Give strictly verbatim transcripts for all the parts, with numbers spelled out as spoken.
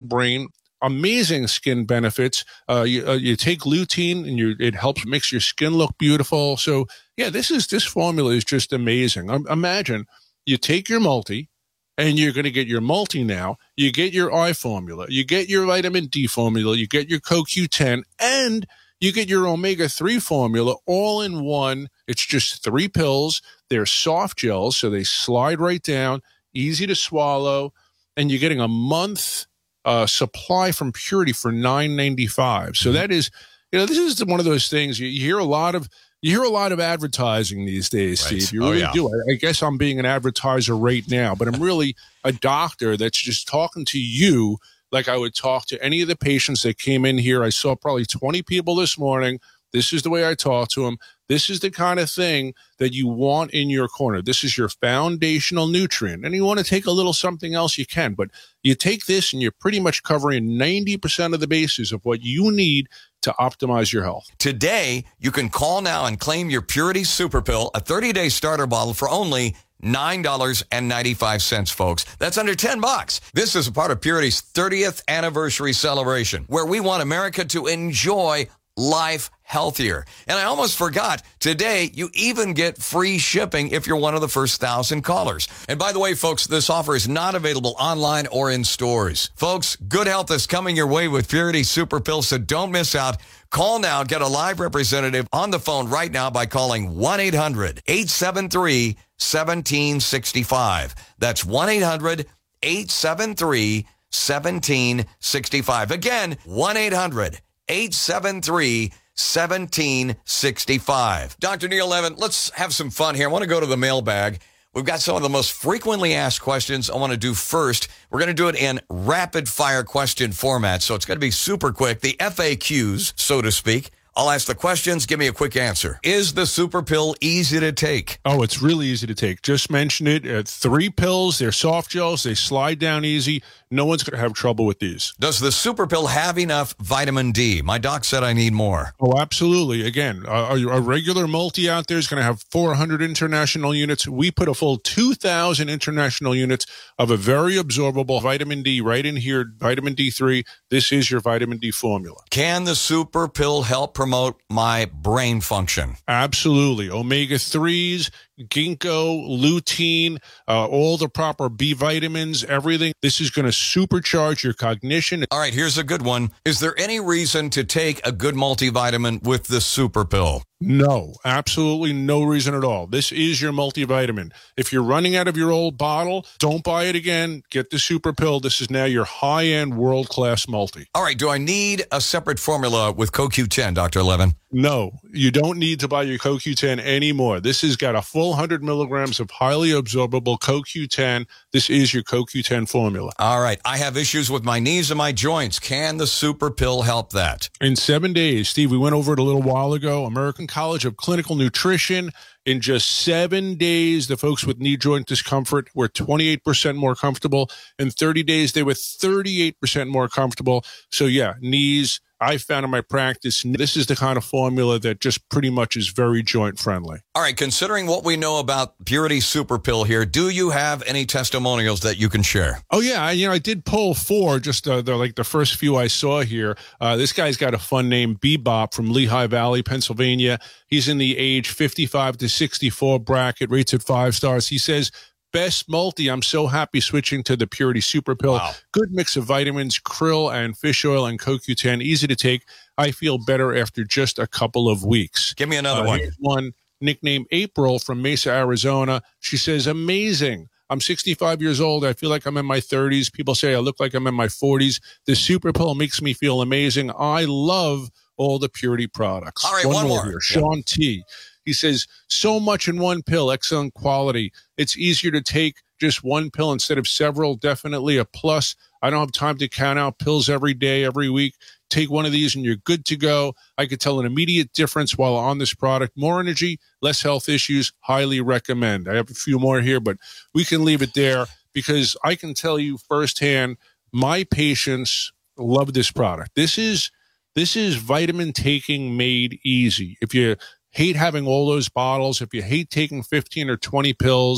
brain. Amazing skin benefits. Uh, you, uh, you take lutein and you, it helps makes your skin look beautiful. So yeah, this is, this formula is just amazing. Um, imagine you take your multi and you're going to get your multi now. You get your eye formula, you get your vitamin D formula, you get your C O Q ten, and you get your omega three formula all in one. It's just three pills. They're soft gels, so they slide right down, easy to swallow, and you're getting a month Uh, supply from Purity for nine ninety-five. So that is, you know, this is one of those things you, you hear a lot of. You hear a lot of advertising these days, Right. Steve. You Oh, really yeah. do. I, I guess I'm being an advertiser right now, but I'm really a doctor that's just talking to you like I would talk to any of the patients that came in here. I saw probably twenty people this morning. This is the way I talk to them. This is the kind of thing that you want in your corner. This is your foundational nutrient. And you want to take a little something else, you can. But you take this and you're pretty much covering ninety percent of the bases of what you need to optimize your health. Today, you can call now and claim your Purity Super Pill, a thirty-day starter bottle for only nine ninety-five, folks. That's under ten bucks. This is a part of Purity's thirtieth anniversary celebration, where we want America to enjoy life healthier. And I almost forgot, today you even get free shipping if you're one of the first thousand callers. And by the way, folks, this offer is not available online or in stores. Folks, good health is coming your way with Purity Super Pill, so don't miss out. Call now, get a live representative on the phone right now by calling one eight hundred, eight seven three, one seven six five. That's one eight hundred, eight seven three, one seven six five. Again, one eight hundred, eight seven three, one seven six five. Doctor Neil Levin, let's have some fun here. I want to go to the mailbag. We've got some of the most frequently asked questions I want to do first. We're going to do it in rapid fire question format, so it's going to be super quick. The F A Qs, so to speak. I'll ask the questions. Give me a quick answer. Is the super pill easy to take? Oh, it's really easy to take. Just mention it. Uh, three pills. They're soft gels. They slide down easy. No one's going to have trouble with these. Does the super pill have enough vitamin D? My doc said I need more. Oh, absolutely. Again, a, a regular multi out there is going to have four hundred international units. We put a full two thousand international units of a very absorbable vitamin D right in here, vitamin D three. This is your vitamin D formula. Can the super pill help promote my brain function? Absolutely. Omega threes, ginkgo, lutein, uh, all the proper B vitamins, everything. This is going to supercharge your cognition. All right, here's a good one. Is there any reason to take a good multivitamin with the super pill? No, absolutely no reason at all. This is your multivitamin. If you're running out of your old bottle, don't buy it again. Get the super pill. This is now your high-end world-class multi. All right, do I need a separate formula with C O Q ten, Doctor Levin? No, you don't need to buy your C O Q ten anymore. This has got a full one hundred milligrams of highly absorbable C O Q ten. This is your C O Q ten formula. All right, I have issues with my knees and my joints. Can the super pill help that? In seven days, Steve, we went over it a little while ago, American College of Clinical Nutrition. In just seven days, the folks with knee joint discomfort were twenty-eight percent more comfortable. In thirty days, they were thirty-eight percent more comfortable. So yeah, knees, I found in my practice, this is the kind of formula that just pretty much is very joint friendly. All right, considering what we know about Purity Super Pill here, do you have any testimonials that you can share? Oh, yeah. I, you know, I did pull four, just uh, the, like the first few I saw here. Uh, this guy's got a fun name, Bebop from Lehigh Valley, Pennsylvania. He's in the age fifty-five to sixty-four bracket, rates at five stars. He says, best multi. I'm so happy switching to the Purity Super Pill. Wow. Good mix of vitamins, krill and fish oil and C O Q ten. Easy to take. I feel better after just a couple of weeks. Give me another uh, one. Here's one nicknamed April from Mesa, Arizona. She says, amazing. I'm sixty-five years old. I feel like I'm in my thirties. People say I look like I'm in my forties. The Super Pill makes me feel amazing. I love all the Purity products. All right, one, one more. Here. Sean yeah. T. He says, so much in one pill, excellent quality. It's easier to take just one pill instead of several, definitely a plus. I don't have time to count out pills every day, every week. Take one of these and you're good to go. I could tell an immediate difference while on this product. More energy, less health issues, highly recommend. I have a few more here, but we can leave it there because I can tell you firsthand, my patients love this product. This is, this is vitamin taking made easy. If you hate having all those bottles, if you hate taking fifteen or twenty pills,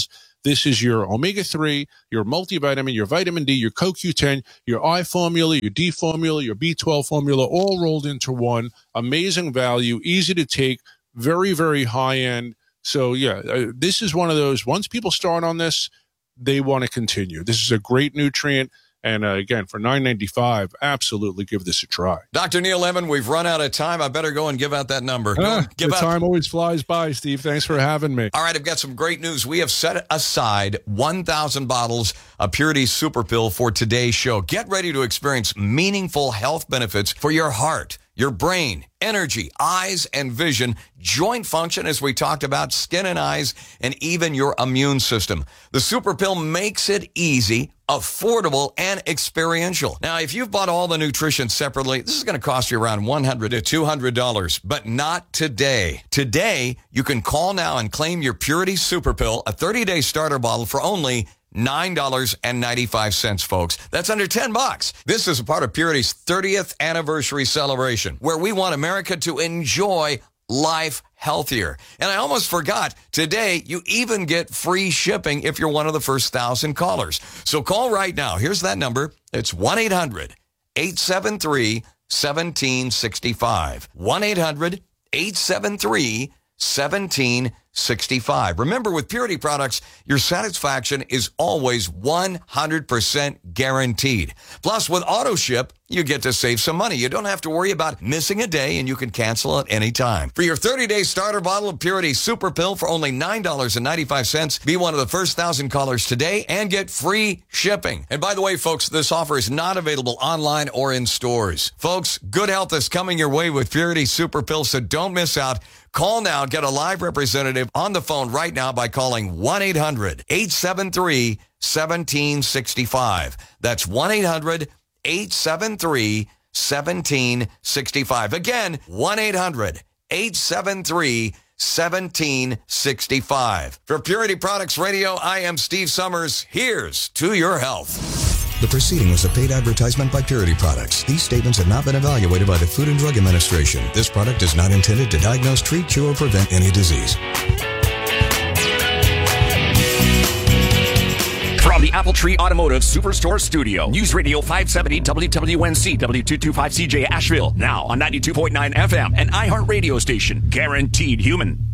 This is your omega three, your multivitamin, your vitamin D, your C O Q ten, your I formula, your D formula, your B twelve formula, all rolled into one. Amazing value, easy to take, very, very high end. So, yeah, uh, this is one of those, once people start on this, they want to continue. This is a great nutrient. And uh, again, for nine ninety-five, absolutely give this a try. Doctor Neil Levin, we've run out of time. I better go and give out that number. Ah, give the out. time always flies by, Steve. Thanks for having me. All right, I've got some great news. We have set aside one thousand bottles of Purity Super Pill for today's show. Get ready to experience meaningful health benefits for your heart, your brain, energy, eyes and vision, joint function, as we talked about, skin and eyes, and even your immune system. The Super Pill makes it easy, affordable, and experiential. Now, if you've bought all the nutrition separately, this is going to cost you around one hundred to two hundred dollars, but not today. Today, you can call now and claim your Purity Super Pill, a thirty-day starter bottle for only nine dollars and ninety-five cents, folks. That's under ten bucks. This is a part of Purity's thirtieth anniversary celebration, where we want America to enjoy life healthier. And I almost forgot, today you even get free shipping if you're one of the first thousand callers. So call right now. Here's that number. It's one eight hundred eight seven three one seven six five. one eight hundred eight seven three one seven six five. Remember, with Purity products, your satisfaction is always one hundred percent guaranteed. Plus, with auto ship, you get to save some money. You don't have to worry about missing a day, and you can cancel at any time. For your thirty-day starter bottle of Purity Super Pill for only nine dollars and ninety-five cents, be one of the first thousand callers today and get free shipping. And by the way, folks, this offer is not available online or in stores. Folks, good health is coming your way with Purity Super Pill, so don't miss out. Call now. Get a live representative on the phone right now by calling one eight hundred eight seven three one seven six five. That's one eight hundred eight seven three one seven six five. Again, one eight hundred eight seven three one seven six five. For Purity Products Radio, I am Steve Summers. Here's to your health. The proceeding was a paid advertisement by Purity Products. These statements have not been evaluated by the Food and Drug Administration. This product is not intended to diagnose, treat, cure, or prevent any disease. From the Apple Tree Automotive Superstore Studio, News Radio five seventy W W N C, W two twenty-five C J Asheville, now on ninety-two point nine F M, and iHeart Radio Station, guaranteed human.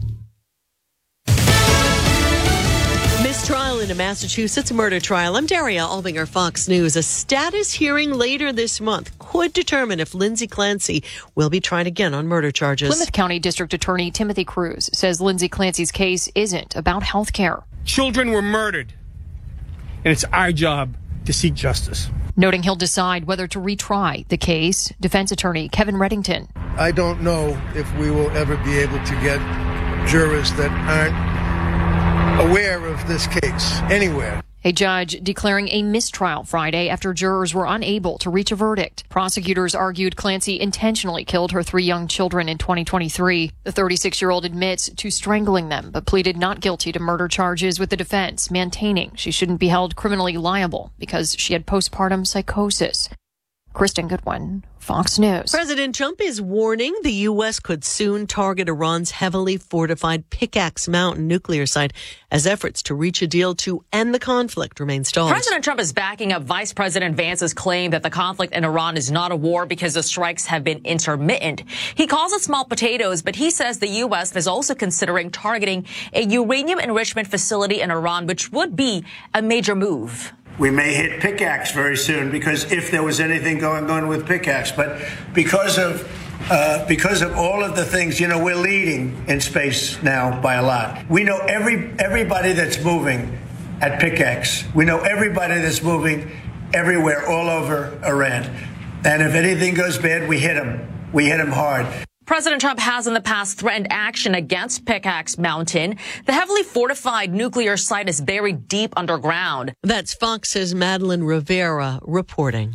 Mistrial in a Massachusetts murder trial. I'm Daria Albinger, Fox News. A status hearing later this month could determine if Lindsay Clancy will be tried again on murder charges. Plymouth County District Attorney Timothy Cruz says Lindsay Clancy's case isn't about health care. Children were murdered, and it's our job to seek justice. Noting he'll decide whether to retry the case, defense attorney Kevin Reddington. I don't know if we will ever be able to get jurors that aren't aware of this case anywhere. A judge declaring a mistrial Friday after jurors were unable to reach a verdict. Prosecutors argued Clancy intentionally killed her three young children in twenty twenty-three. The thirty-six-year-old admits to strangling them, but pleaded not guilty to murder charges, with the defense maintaining she shouldn't be held criminally liable because she had postpartum psychosis. Kristen Goodwin, Fox News. President Trump is warning the U S could soon target Iran's heavily fortified Pickaxe Mountain nuclear site as efforts to reach a deal to end the conflict remain stalled. President Trump is backing up Vice President Vance's claim that the conflict in Iran is not a war because the strikes have been intermittent. He calls it small potatoes, but he says the U S is also considering targeting a uranium enrichment facility in Iran, which would be a major move. We may hit Pickaxe very soon, because if there was anything going on with Pickaxe, but because of uh, because of all of the things, you know, we're leading in space now by a lot. We know every everybody that's moving at Pickaxe. We know everybody that's moving everywhere, all over Iran. And if anything goes bad, we hit them. We hit them hard. President Trump has in the past threatened action against Pickaxe Mountain. The heavily fortified nuclear site is buried deep underground. That's Fox's Madeline Rivera reporting.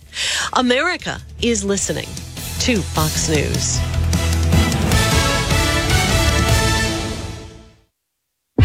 America is listening to Fox News.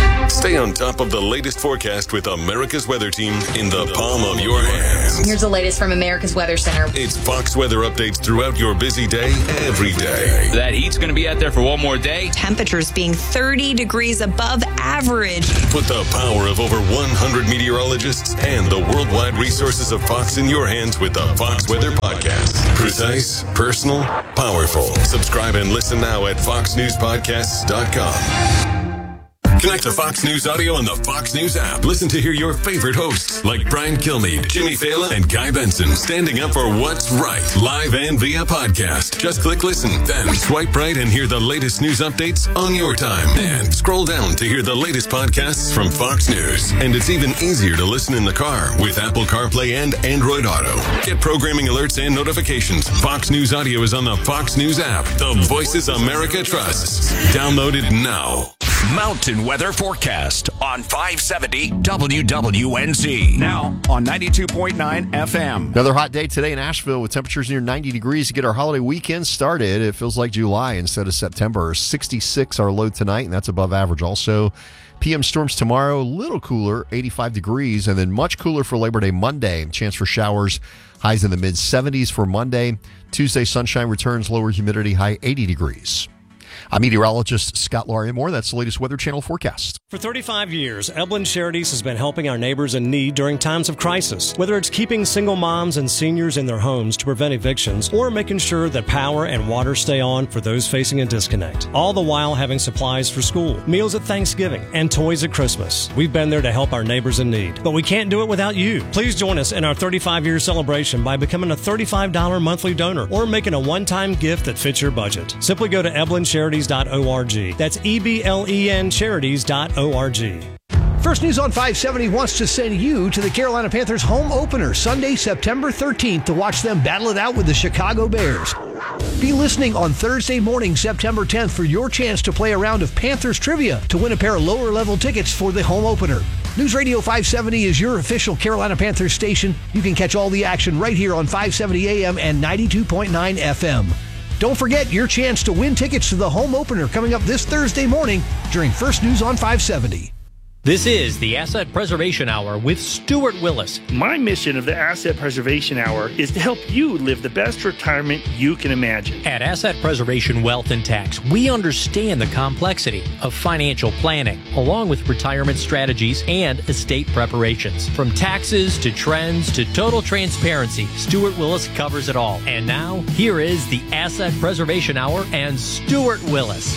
Stay on top of the latest forecast with America's Weather Team in the palm of your hands. Here's the latest from America's Weather Center. It's Fox weather updates throughout your busy day, every day. That heat's going to be out there for one more day. Temperatures being thirty degrees above average. Put the power of over one hundred meteorologists and the worldwide resources of Fox in your hands with the Fox Weather Podcast. Precise, personal, powerful. Subscribe and listen now at fox news podcasts dot com. Connect to Fox News Audio on the Fox News app. Listen to hear your favorite hosts like Brian Kilmeade, Jimmy Fallon, and Guy Benson standing up for what's right, live and via podcast. Just click listen, then swipe right and hear the latest news updates on your time. And scroll down to hear the latest podcasts from Fox News. And it's even easier to listen in the car with Apple CarPlay and Android Auto. Get programming alerts and notifications. Fox News Audio is on the Fox News app. The voices America trusts. Download it now. Mountain Weather Forecast on five seventy W W N Z. Now on ninety-two point nine F M. Another hot day today in Asheville with temperatures near ninety degrees to get our holiday weekend started. It feels like July instead of September. sixty-six our low tonight, and that's above average. Also, P M storms tomorrow, a little cooler, eighty-five degrees, and then much cooler for Labor Day Monday. Chance for showers, highs in the mid seventies for Monday. Tuesday, sunshine returns, lower humidity, high eighty degrees. I'm meteorologist Scott Larimore. That's the latest Weather Channel forecast. For thirty-five years, Eblen Charities has been helping our neighbors in need during times of crisis. Whether it's keeping single moms and seniors in their homes to prevent evictions or making sure that power and water stay on for those facing a disconnect. All the while having supplies for school, meals at Thanksgiving, and toys at Christmas. We've been there to help our neighbors in need. But we can't do it without you. Please join us in our thirty-five-year celebration by becoming a thirty-five dollars monthly donor or making a one-time gift that fits your budget. Simply go to eblen charities dot org. That's E B L E N charities dot org. First News on five seventy wants to send you to the Carolina Panthers home opener Sunday, September thirteenth to watch them battle it out with the Chicago Bears. Be listening on Thursday morning, September tenth for your chance to play a round of Panthers trivia to win a pair of lower level tickets for the home opener. News Radio five seventy is your official Carolina Panthers station. You can catch all the action right here on five seventy A M and ninety-two point nine F M. Don't forget your chance to win tickets to the home opener coming up this Thursday morning during First News on five seventy. This is the Asset Preservation Hour with Stuart Willis. My mission of the Asset Preservation Hour is to help you live the best retirement you can imagine. At Asset Preservation Wealth and Tax, we understand the complexity of financial planning, along with retirement strategies and estate preparations. From taxes to trends to total transparency, Stuart Willis covers it all. And now, here is the Asset Preservation Hour and Stuart Willis.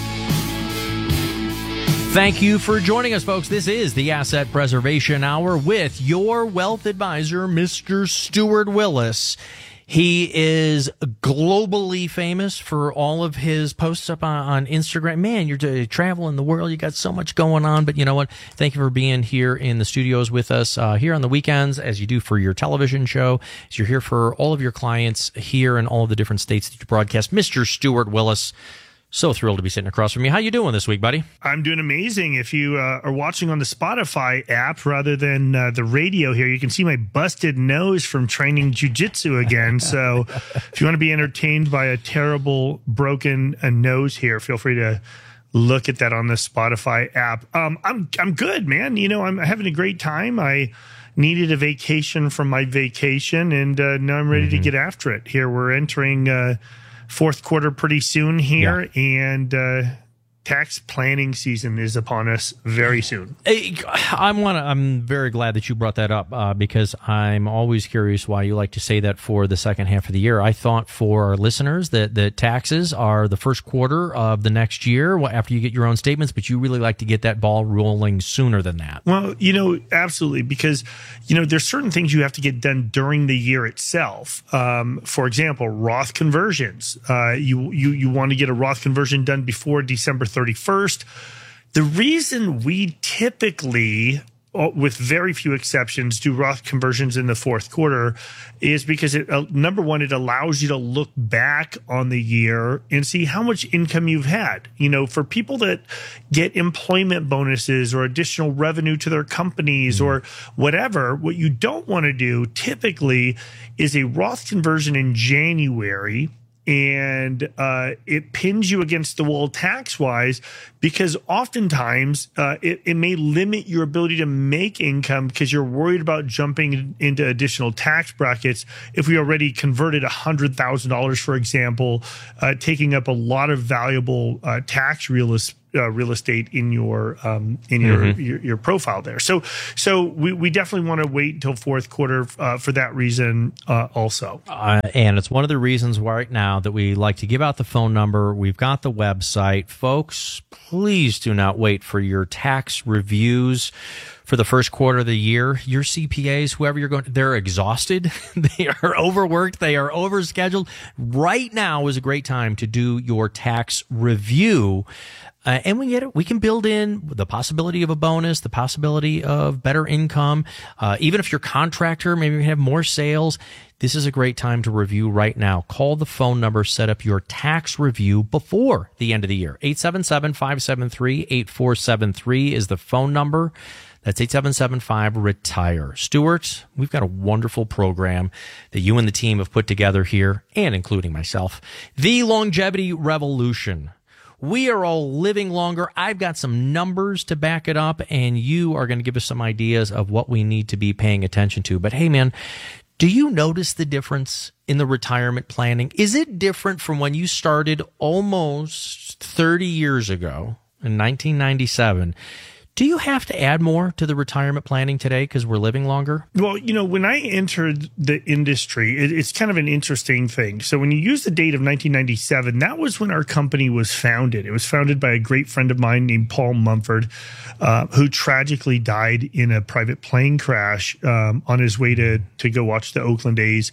Thank you for joining us, folks. This is the Asset Preservation Hour with your wealth advisor, Mister Stuart Willis. He is globally famous for all of his posts up on, on Instagram. Man, you're t- traveling the world. You got so much going on. But you know what? Thank you for being here in the studios with us uh, here on the weekends, as you do for your television show. As you're here for all of your clients here in all of the different states that you broadcast. Mister Stuart Willis. So thrilled to be sitting across from you. How you doing this week, buddy? I'm doing amazing. If you uh, are watching on the Spotify app rather than uh, the radio here, you can see my busted nose from training jiu-jitsu again. So if you want to be entertained by a terrible broken uh, nose here, feel free to look at that on the Spotify app. Um, I'm I'm good, man. You know, I'm having a great time. I needed a vacation from my vacation, and uh, now I'm ready mm-hmm. to get after it. Here we're entering uh, fourth quarter pretty soon here, yeah. and uh, tax planning season is upon us very soon. I'm wanna, I'm very glad that you brought that up uh, because I'm always curious why you like to say that for the second half of the year. I thought for our listeners that, that taxes are the first quarter of the next year after you get your own statements, but you really like to get that ball rolling sooner than that. Well, you know, absolutely, because, you know, there's certain things you have to get done during the year itself. Um, for example, Roth conversions. Uh, you, you, you want to get a Roth conversion done before December thirty-first. The reason we typically, with very few exceptions, do Roth conversions in the fourth quarter is because, it, uh, number one, it allows you to look back on the year and see how much income you've had. You know, for people that get employment bonuses or additional revenue to their companies mm-hmm. or whatever, what you don't want to do typically is a Roth conversion in January and uh, it pins you against the wall tax-wise because oftentimes uh, it, it may limit your ability to make income because you're worried about jumping into additional tax brackets. If we already converted one hundred thousand dollars, for example, uh, taking up a lot of valuable uh, tax real estate, Uh, real estate in your um, in your, Mm-hmm. your your profile there. So so we, we definitely want to wait until fourth quarter uh, for that reason uh, also. Uh, and it's one of the reasons why right now that we like to give out the phone number. We've got the website. Folks, please do not wait for your tax reviews for the first quarter of the year. Your C P As, whoever you're going, they're exhausted. They are overworked. They are overscheduled. Right now is a great time to do your tax review. Uh, and we get it. We can build in the possibility of a bonus, the possibility of better income. Uh, even if you're a contractor, maybe you have more sales. This is a great time to review right now. Call the phone number, set up your tax review before the end of the year. eight seven seven, five seven three, eight four seven three is the phone number. That's eight seven seven five, retire. Stuart, we've got a wonderful program that you and the team have put together here, and including myself. The Longevity Revolution. We are all living longer. I've got some numbers to back it up, and you are going to give us some ideas of what we need to be paying attention to. But hey, man, do you notice the difference in the retirement planning? Is it different from when you started almost thirty years ago in nineteen ninety-seven? Do you have to add more to the retirement planning today because we're living longer? Well, you know, when I entered the industry, it, it's kind of an interesting thing. So when you use the date of nineteen ninety-seven, that was when our company was founded. It was founded by a great friend of mine named Paul Mumford, uh, who tragically died in a private plane crash um, on his way to, to go watch the Oakland A's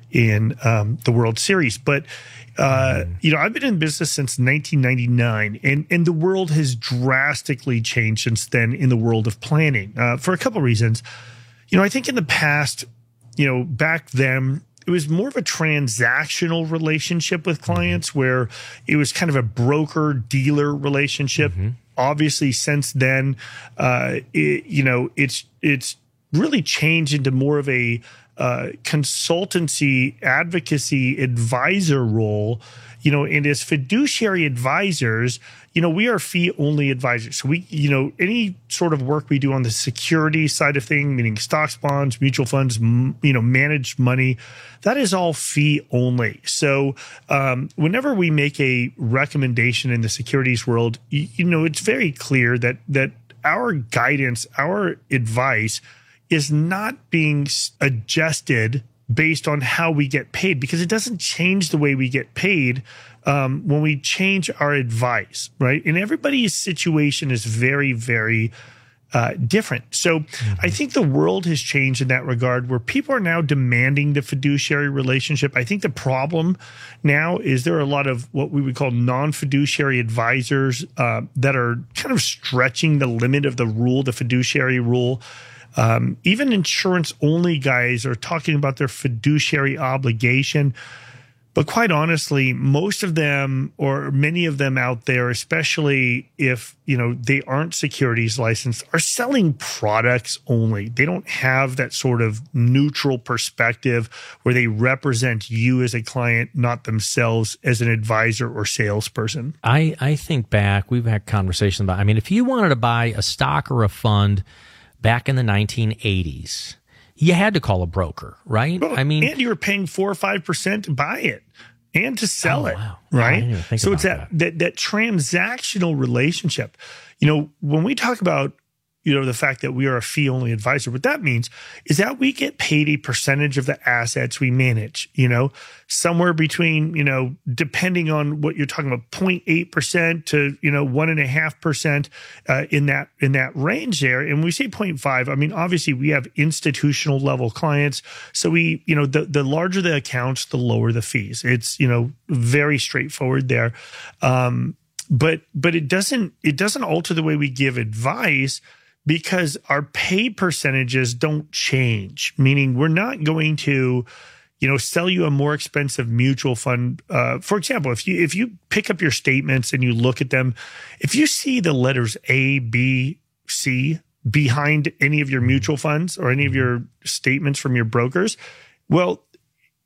in um, the World Series. But Uh, you know, I've been in business since nineteen ninety-nine, and, and the world has drastically changed since then in the world of planning uh, for a couple of reasons. You know, I think in the past, you know, back then, it was more of a transactional relationship with clients where it was kind of a broker-dealer relationship. Mm-hmm. Obviously, since then, uh, it, you know, it's it's really changed into more of a Uh, consultancy, advocacy, advisor role, you know, and as fiduciary advisors, you know, we are fee-only advisors. So we, you know, any sort of work we do on the security side of things, meaning stocks, bonds, mutual funds, m- you know, managed money, that is all fee-only. So um, whenever we make a recommendation in the securities world, you, you know, it's very clear that that our guidance, our advice is not being adjusted based on how we get paid, because it doesn't change the way we get paid um, when we change our advice, right? And everybody's situation is very, very uh, different. So mm-hmm. I think the world has changed in that regard, where people are now demanding the fiduciary relationship. I think the problem now is there are a lot of what we would call non-fiduciary advisors uh, that are kind of stretching the limit of the rule, the fiduciary rule. Um, even insurance-only guys are talking about their fiduciary obligation. But quite honestly, most of them, or many of them out there, especially if, you know, they aren't securities licensed, are selling products only. They don't have that sort of neutral perspective where they represent you as a client, not themselves as an advisor or salesperson. I, I think back, we've had conversations about, I mean, if you wanted to buy a stock or a fund back in the nineteen eighties, you had to call a broker, right? Well, I mean, and you were paying four or five percent to buy it and to sell oh, it, wow. right? I didn't even think so about it's that, that that transactional relationship. You know, when we talk about, you know, the fact that we are a fee-only advisor, what that means is that we get paid a percentage of the assets we manage, you know, somewhere between, you know, depending on what you're talking about, zero point eight percent to, you know, one point five percent uh, in that in that range there. And when we say zero point five, I mean, obviously we have institutional level clients. So we, you know, the, the larger the accounts, the lower the fees. It's, you know, very straightforward there. Um, but but it doesn't it doesn't alter the way we give advice, because our pay percentages don't change, meaning we're not going to, you know, sell you a more expensive mutual fund. Uh, for example, if you if you pick up your statements and you look at them, if you see the letters A, B, C behind any of your mutual funds or any of your statements from your brokers, well,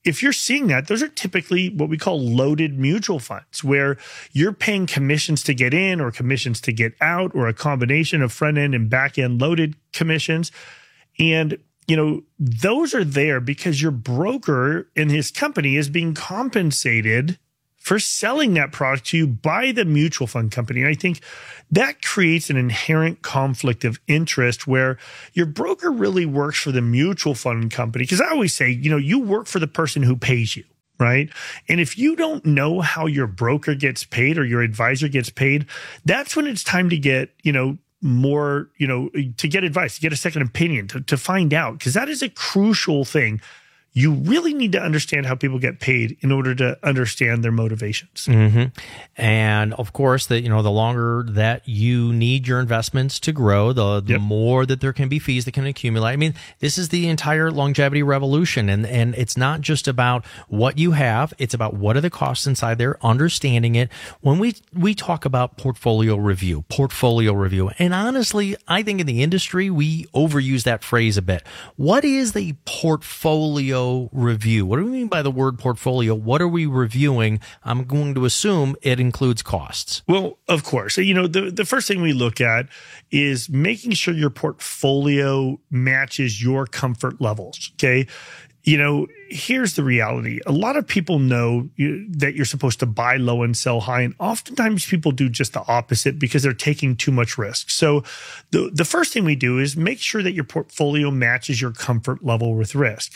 if you're seeing that, those are typically what we call loaded mutual funds, where you're paying commissions to get in or commissions to get out, or a combination of front end and back end loaded commissions. And, you know, those are there because your broker in his company is being compensated for selling that product to you by the mutual fund company. And I think that creates an inherent conflict of interest where your broker really works for the mutual fund company. Because I always say, you know, you work for the person who pays you, right? And if you don't know how your broker gets paid or your advisor gets paid, that's when it's time to get, you know, more, you know, to get advice, to get a second opinion, to, to find out, because that is a crucial thing. You really need to understand how people get paid in order to understand their motivations. Mm-hmm. And of course, that you know, the longer that you need your investments to grow, the, the yep. more that there can be fees that can accumulate. I mean, this is the entire longevity revolution, and and it's not just about what you have; it's about what are the costs inside there, understanding it. When we we talk about portfolio review, portfolio review, and honestly, I think in the industry we overuse that phrase a bit. What is the portfolio review? What do we mean by the word portfolio? What are we reviewing? I'm going to assume it includes costs. Well, of course. You know, the, the first thing we look at is making sure your portfolio matches your comfort levels. Okay. You know, here's the reality. A lot of people know you, that you're supposed to buy low and sell high. And oftentimes people do just the opposite because they're taking too much risk. So the, the first thing we do is make sure that your portfolio matches your comfort level with risk.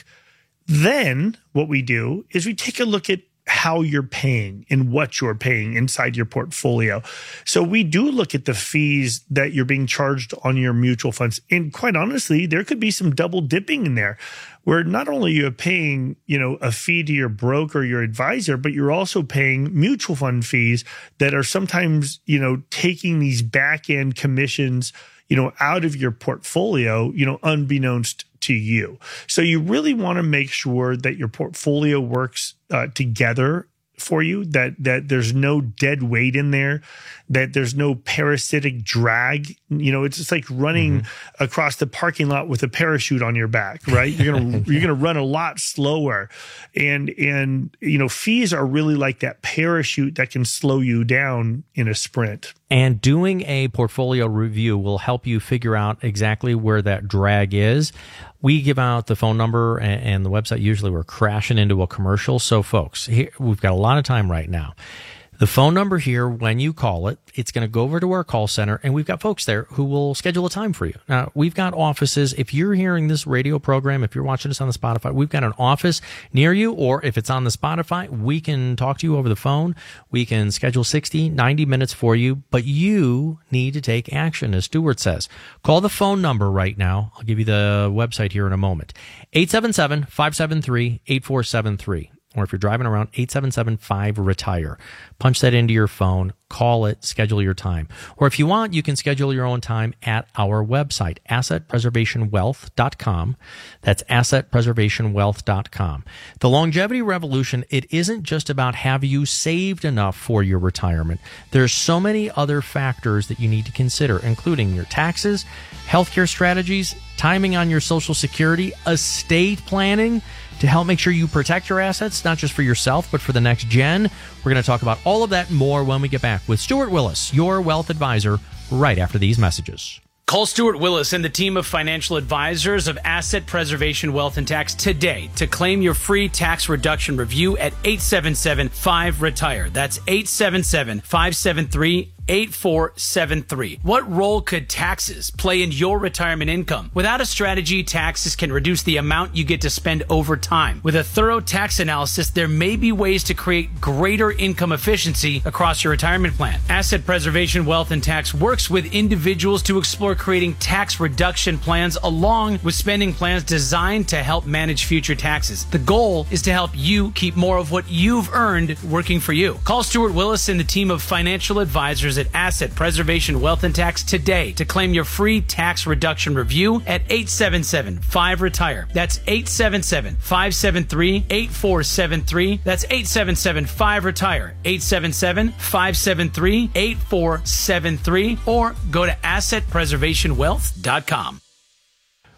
Then what we do is we take a look at how you're paying and what you're paying inside your portfolio. So we do look at the fees that you're being charged on your mutual funds. And quite honestly, there could be some double dipping in there where not only you're paying, you know, a fee to your broker, your advisor, but you're also paying mutual fund fees that are sometimes, you know, taking these back end commissions, you know, out of your portfolio, you know, unbeknownst to you. So you really want to make sure that your portfolio works uh, together for you, that that there's no dead weight in there, that there's no parasitic drag. You know, it's just like running mm-hmm. across the parking lot with a parachute on your back, right? You're gonna you're gonna run a lot slower, and and you know, fees are really like that parachute that can slow you down in a sprint. And doing a portfolio review will help you figure out exactly where that drag is. We give out the phone number and the website. Usually we're crashing into a commercial. So folks, here, we've got a lot of time right now. The phone number here, when you call it, it's going to go over to our call center, and we've got folks there who will schedule a time for you. Now, we've got offices. If you're hearing this radio program, if you're watching us on the Spotify, we've got an office near you, or if it's on the Spotify, we can talk to you over the phone. We can schedule sixty, ninety minutes for you, but you need to take action, as Stuart says. Call the phone number right now. I'll give you the website here in a moment. eight seven seven, five seven three, eight four seven three. Or if you're driving around, eight seven seven five retire. Punch that into your phone, call it, schedule your time. Or if you want, you can schedule your own time at our website, asset preservation wealth dot com. That's asset preservation wealth dot com. The longevity revolution, it isn't just about have you saved enough for your retirement. There's so many other factors that you need to consider, including your taxes, healthcare strategies, timing on your Social Security, estate planning, to help make sure you protect your assets, not just for yourself, but for the next gen. We're going to talk about all of that and more when we get back with Stuart Willis, your wealth advisor, right after these messages. Call Stuart Willis and the team of financial advisors of Asset Preservation Wealth and Tax today to claim your free tax reduction review at eight seven seven five retire. That's eight seven seven, five seven three, eight four seven three. What role could taxes play in your retirement income? Without a strategy, taxes can reduce the amount you get to spend over time. With a thorough tax analysis, there may be ways to create greater income efficiency across your retirement plan. Asset Preservation Wealth and Tax works with individuals to explore creating tax reduction plans along with spending plans designed to help manage future taxes. The goal is to help you keep more of what you've earned working for you. Call Stuart Willis and the team of financial advisors at Asset Preservation Wealth and Tax today to claim your free tax reduction review at eight seven seven five retire. That's eight seven seven, five seven three, eight four seven three. That's eight seven seven five retire. eight seven seven, five seven three, eight four seven three, or go to asset preservation wealth dot com.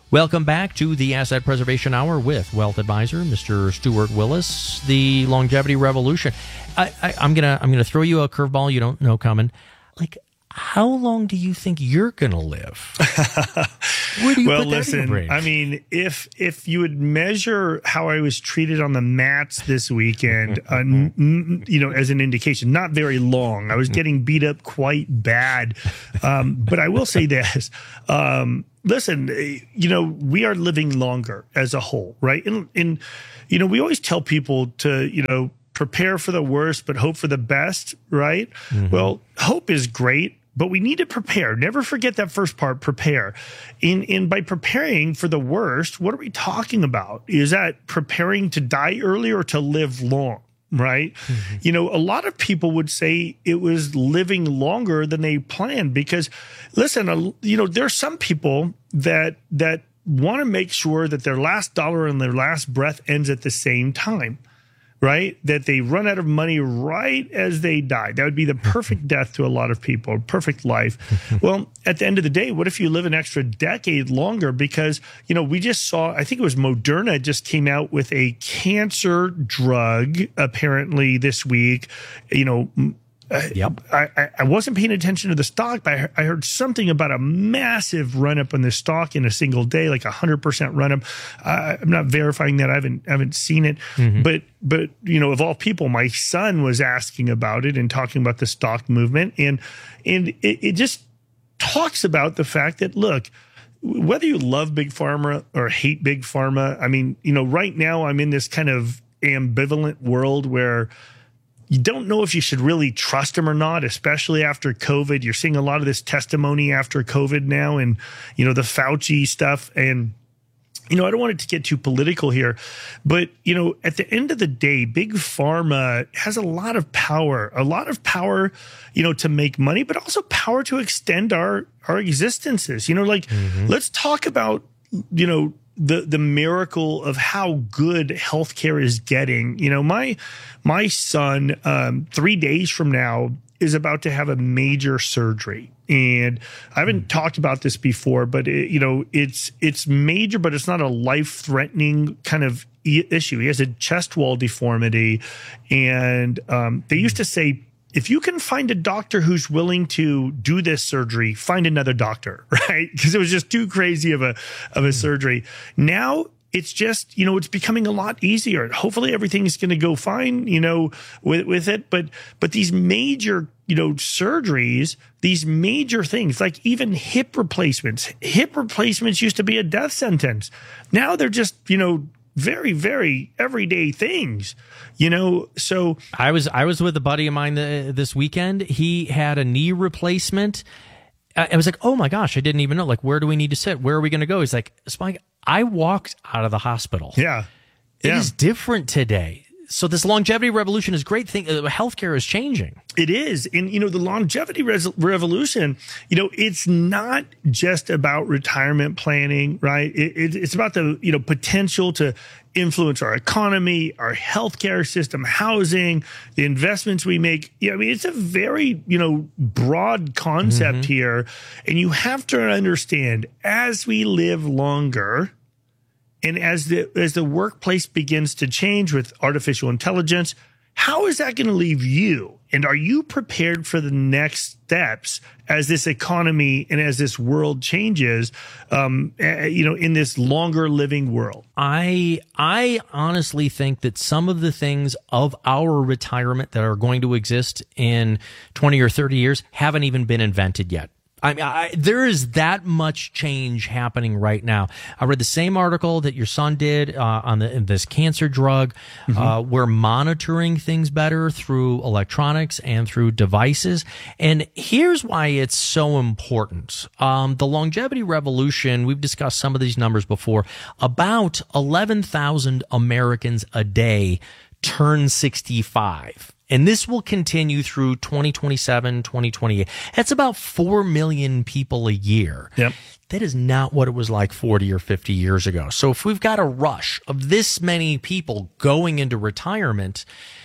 Welcome back to the Asset Preservation Hour with Wealth Advisor, Mister Stuart Willis. The longevity revolution. I, I, I'm gonna I'm gonna throw you a curveball you don't know coming. Like, how long do you think you're gonna live? Where do you well, put that listen, in your brain? I mean, if if you would measure how I was treated on the mats this weekend, uh, n- you know, as an indication, not very long. I was getting beat up quite bad, um, but I will say this. Um, Listen, you know, we are living longer as a whole, right? And, and, you know, we always tell people to, you know, prepare for the worst, but hope for the best, right? Mm-hmm. Well, hope is great, but we need to prepare. Never forget that first part, prepare. In, in by preparing for the worst, what are we talking about? Is that preparing to die early or to live long? Right. Mm-hmm. You know, a lot of people would say it was living longer than they planned because, listen, uh, you know, there are some people that that want to make sure that their last dollar and their last breath ends at the same time. Right. That they run out of money right as they die. That would be the perfect death to a lot of people, perfect life. Well, at the end of the day, what if you live an extra decade longer? Because, you know, we just saw, I think it was Moderna just came out with a cancer drug apparently this week, you know. Yep. I, I wasn't paying attention to the stock, but I heard something about a massive run up in the stock in a single day, like a hundred percent run up. Uh, I'm not verifying that. I haven't, haven't seen it, mm-hmm. but, but, you know, of all people, my son was asking about it and talking about the stock movement. And, and it, it just talks about the fact that, look, whether you love big pharma or hate big pharma, I mean, you know, right now I'm in this kind of ambivalent world where you don't know if you should really trust them or not, especially after COVID. You're seeing a lot of this testimony after COVID now and, you know, the Fauci stuff. And, you know, I don't want it to get too political here, but, you know, at the end of the day, big pharma has a lot of power, a lot of power, you know, to make money, but also power to extend our, our existences. You know, like, mm-hmm. let's talk about, you know, the the miracle of how good healthcare is getting. You know, my my son, um, three days from now is about to have a major surgery. And I haven't mm. talked about this before, but it, you know, it's it's major, but it's not a life-threatening kind of issue. He has a chest wall deformity. And um, they used to say, if you can find a doctor who's willing to do this surgery, find another doctor, right? Because it was just too crazy of a of a surgery. Now it's just, you know, it's becoming a lot easier. Hopefully everything's going to go fine, you know, with with it. But but these major, you know, surgeries, these major things, like even hip replacements. Hip replacements used to be a death sentence. Now they're just, you know, very, very everyday things, you know. So I was I was with a buddy of mine the, this weekend. He had a knee replacement. I, I was like, oh my gosh, I didn't even know. Like, where do we need to sit? Where are we going to go? He's like, Spike, I walked out of the hospital. Yeah, it yeah. is different today. So this longevity revolution is a great thing. Uh, healthcare is changing. It is. And, you know, the longevity res- revolution, you know, it's not just about retirement planning, right? It, it, it's about the, you know, potential to influence our economy, our healthcare system, housing, the investments we make. Yeah, I mean, it's a very, you know, broad concept mm-hmm. here. And you have to understand, as we live longer, and as the as the workplace begins to change with artificial intelligence, how is that going to leave you? And are you prepared for the next steps as this economy and as this world changes, um, you know, in this longer living world? I I honestly think that some of the things of our retirement that are going to exist in twenty or thirty years haven't even been invented yet. I mean, I, there is that much change happening right now. I read the same article that your son did uh, on the, this cancer drug. Mm-hmm. Uh, we're monitoring things better through electronics and through devices. And here's why it's so important. Um, the longevity revolution, we've discussed some of these numbers before. About eleven thousand Americans a day turn sixty-five. And this will continue through twenty twenty-seven, twenty twenty-eight. That's about four million people a year. Yep. That is not what it was like forty or fifty years ago. So if we've got a rush of this many people going into retirement,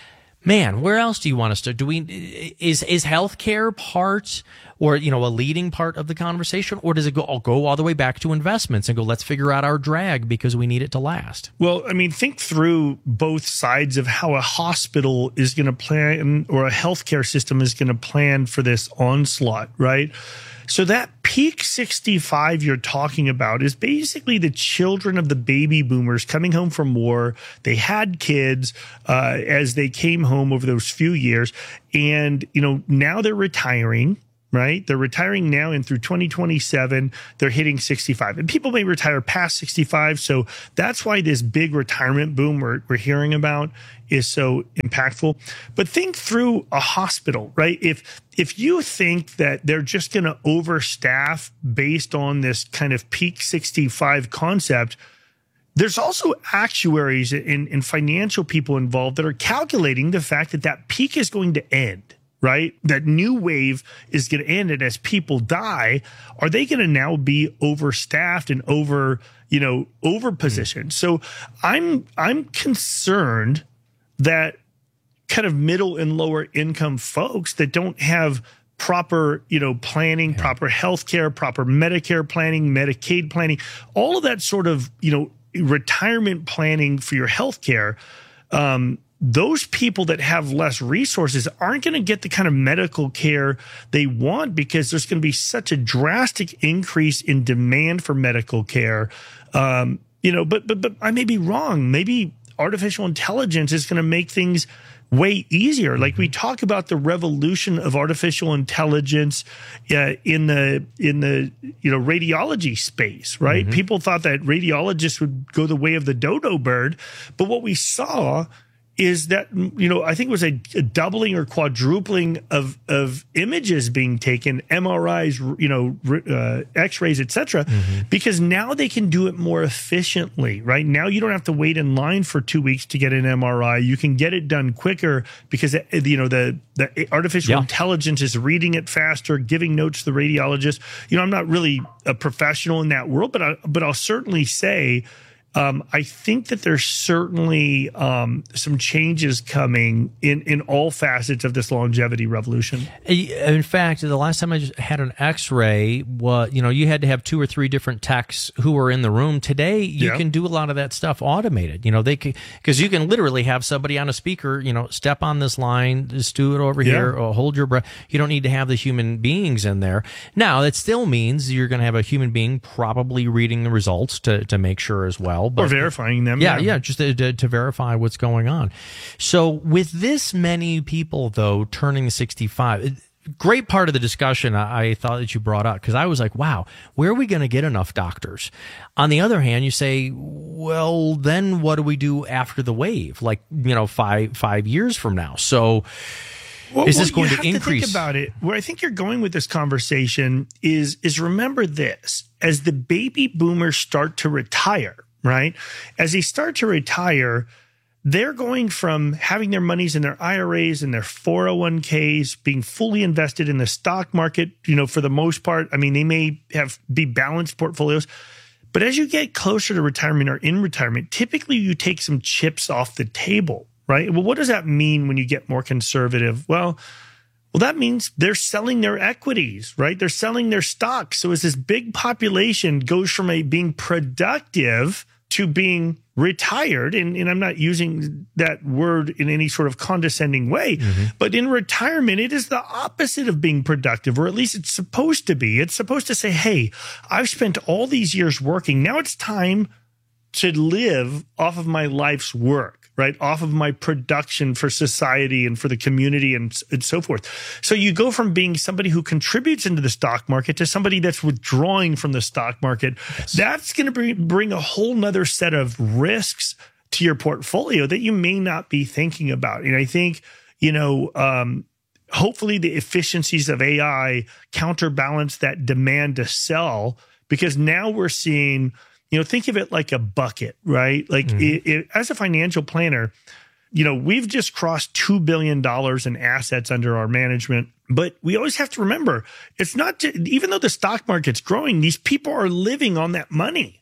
Man, where else do you want us to? Do we is is healthcare part, or you know, a leading part of the conversation, or does it go go all the way back to investments and go, let's figure out our drag because we need it to last? Well, I mean, think through both sides of how a hospital is going to plan, or a healthcare system is going to plan for this onslaught, right? So that peak sixty-five you're talking about is basically the children of the baby boomers coming home from war. They had kids uh, as they came home over those few years. And, you know, now they're retiring, right? They're retiring now, and through twenty twenty-seven, they're hitting sixty-five. And people may retire past sixty-five. So that's why this big retirement boom we're, we're hearing about is so impactful. But think through a hospital, right? If if you think that they're just going to overstaff based on this kind of peak sixty-five concept, there's also actuaries and, and financial people involved that are calculating the fact that that peak is going to end, right? That new wave is going to end. And as people die, are they going to now be overstaffed and over, you know, over positioned? So I'm, I'm concerned that kind of middle and lower income folks that don't have proper, you know, planning, yeah. proper healthcare, proper Medicare planning, Medicaid planning, all of that sort of, you know, retirement planning for your healthcare, um, those people that have less resources aren't going to get the kind of medical care they want, because there's going to be such a drastic increase in demand for medical care. Um, you know, but, but, but I may be wrong. Maybe artificial intelligence is going to make things way easier. Like we talk about the revolution of artificial intelligence uh, in the in the you know radiology space, right? Mm-hmm. People thought that radiologists would go the way of the dodo bird, but what we saw is that, you know, I think it was a, a doubling or quadrupling of, of images being taken, M R Is, you know, uh, X-rays, et cetera, mm-hmm. because now they can do it more efficiently, right? Now you don't have to wait in line for two weeks to get an M R I. You can get it done quicker because, you know, the, the artificial yeah. intelligence is reading it faster, giving notes to the radiologist. You know, I'm not really a professional in that world, but I, but I'll certainly say, Um, I think that there's certainly um, some changes coming in, in all facets of this longevity revolution. In fact, the last time I just had an X-ray, what you know, you had to have two or three different techs who were in the room. Today, you yeah. can do a lot of that stuff automated. You know, they because you can literally have somebody on a speaker. You know, step on this line, just do it over yeah. here, or hold your breath. You don't need to have the human beings in there. Now, that still means you're going to have a human being probably reading the results to to make sure as well. But, or verifying them. Yeah, yeah, yeah just to, to, to verify what's going on. So with this many people, though, turning sixty-five, great part of the discussion I, I thought that you brought up, because I was like, wow, where are we going to get enough doctors? On the other hand, you say, well, then what do we do after the wave? Like, you know, five five years from now. So well, is this well, going you to have increase? To think about it. Where I think you're going with this conversation is, is remember this. As the baby boomers start to retire, right? As they start to retire, they're going from having their monies in their I R As and their four oh one Ks, being fully invested in the stock market, you know, for the most part. I mean, they may have be balanced portfolios. But as you get closer to retirement or in retirement, typically you take some chips off the table, right? Well, what does that mean when you get more conservative? Well, Well, that means they're selling their equities, right? They're selling their stocks. So as this big population goes from a being productive to being retired, and, and I'm not using that word in any sort of condescending way, mm-hmm. but in retirement, it is the opposite of being productive, or at least it's supposed to be. It's supposed to say, hey, I've spent all these years working. Now it's time to live off of my life's work, right? Off of my production for society and for the community and, and so forth. So you go from being somebody who contributes into the stock market to somebody that's withdrawing from the stock market. Yes. That's going to bring, bring a whole nother set of risks to your portfolio that you may not be thinking about. And I think, you know, um, hopefully the efficiencies of A I counterbalance that demand to sell, because now we're seeing, you know, think of it like a bucket, right? Like mm-hmm. it, it, as a financial planner, you know, we've just crossed two billion dollars in assets under our management. But we always have to remember, it's not just, even though the stock market's growing, these people are living on that money,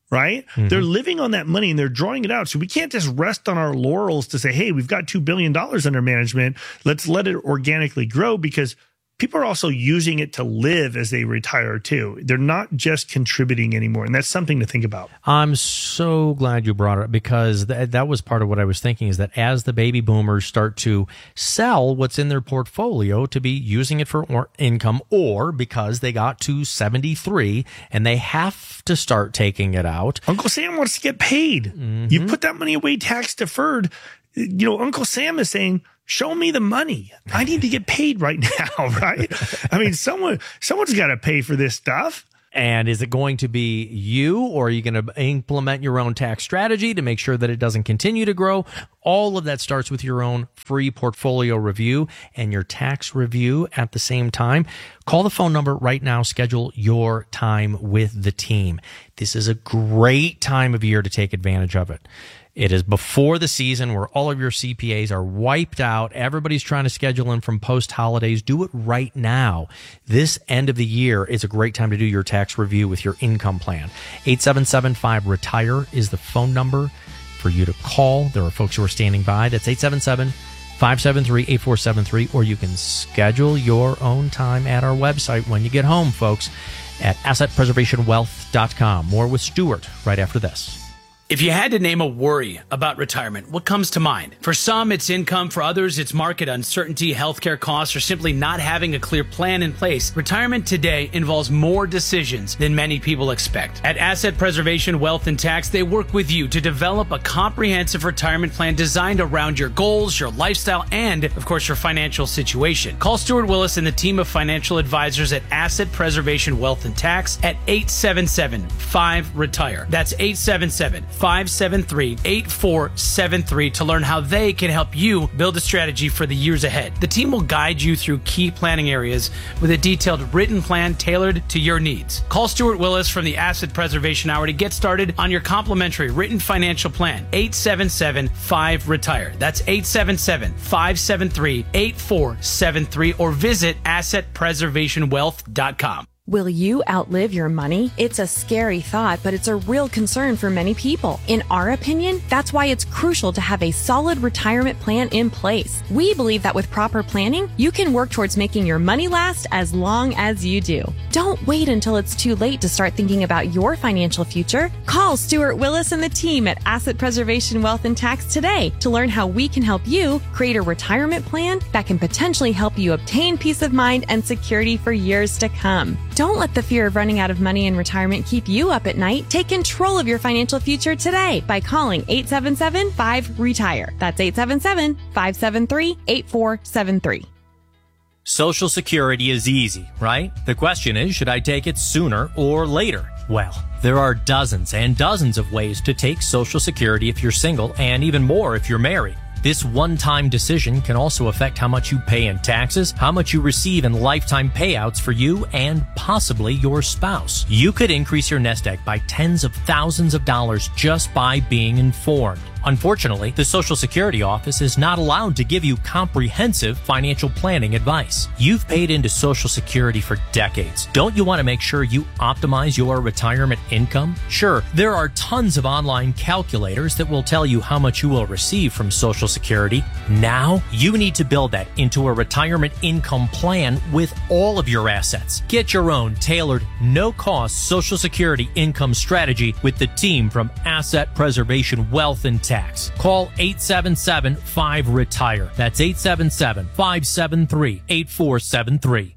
right? Mm-hmm. They're living on that money and they're drawing it out. So we can't just rest on our laurels to say, hey, we've got two billion dollars under management. Let's let it organically grow, because people are also using it to live as they retire too. They're not just contributing anymore. And that's something to think about. I'm so glad you brought it up, because th- that was part of what I was thinking, is that as the baby boomers start to sell what's in their portfolio to be using it for or- income, or because they got to seventy-three and they have to start taking it out. Uncle Sam wants to get paid. Mm-hmm. You put that money away tax deferred. You know, Uncle Sam is saying, show me the money. I need to get paid right now, right? I mean, someone, someone's got to pay for this stuff. And is it going to be you, or are you going to implement your own tax strategy to make sure that it doesn't continue to grow? All of that starts with your own free portfolio review and your tax review at the same time. Call the phone number right now. Schedule your time with the team. This is a great time of year to take advantage of it. It is before the season where all of your C P As are wiped out. Everybody's trying to schedule in from post-holidays. Do it right now. This end of the year is a great time to do your tax review with your income plan. eight seven seven five retire is the phone number for you to call. There are folks who are standing by. That's eight seven seven five seven three eight four seven three, or you can schedule your own time at our website when you get home, folks, at asset preservation wealth dot com. More with Stuart right after this. If you had to name a worry about retirement, what comes to mind? For some, it's income. For others, it's market uncertainty, healthcare costs, or simply not having a clear plan in place. Retirement today involves more decisions than many people expect. At Asset Preservation Wealth and Tax, they work with you to develop a comprehensive retirement plan designed around your goals, your lifestyle, and, of course, your financial situation. Call Stuart Willis and the team of financial advisors at Asset Preservation Wealth and Tax at eight seven seven five retire. That's eight seven seven five seven three eight four seven three to learn how they can help you build a strategy for the years ahead. The team will guide you through key planning areas with a detailed written plan tailored to your needs. Call Stuart Willis from the Asset Preservation Hour to get started on your complimentary written financial plan. eight seven seven five retire. That's eight seven seven five seven three eight four seven three, or visit asset preservation wealth dot com. Will you outlive your money? It's a scary thought, but it's a real concern for many people. In our opinion, that's why it's crucial to have a solid retirement plan in place. We believe that with proper planning, you can work towards making your money last as long as you do. Don't wait until it's too late to start thinking about your financial future. Call Stuart Willis and the team at Asset Preservation Wealth and Tax today to learn how we can help you create a retirement plan that can potentially help you obtain peace of mind and security for years to come. Don't let the fear of running out of money in retirement keep you up at night. Take control of your financial future today by calling eight seven seven five retire. That's eight seven seven five seven three eight four seven three. Social Security is easy, right? The question is, should I take it sooner or later? Well, there are dozens and dozens of ways to take Social Security if you're single, and even more if you're married. This one-time decision can also affect how much you pay in taxes, how much you receive in lifetime payouts for you, and possibly your spouse. You could increase your nest egg by tens of thousands of dollars just by being informed. Unfortunately, the Social Security office is not allowed to give you comprehensive financial planning advice. You've paid into Social Security for decades. Don't you want to make sure you optimize your retirement income? Sure, there are tons of online calculators that will tell you how much you will receive from Social Security. Now, you need to build that into a retirement income plan with all of your assets. Get your own tailored, no-cost Social Security income strategy with the team from Asset Preservation Wealth and Tax. Call eight seven seven five retire. That's eight seven seven five seven three eight four seven three.